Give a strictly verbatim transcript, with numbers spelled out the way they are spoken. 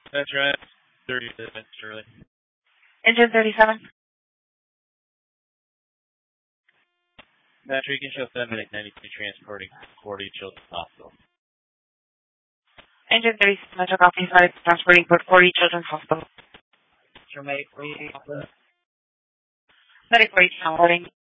That's right. thirty minutes early. Engine thirty-seven. Patrick, you can show seven eight ninety-two transporting forty Children's Hospital. Engine thirty-seven, Metro Coffee Side, transporting Port forty Children's Hospital. Medic forty. Medic forty, transporting.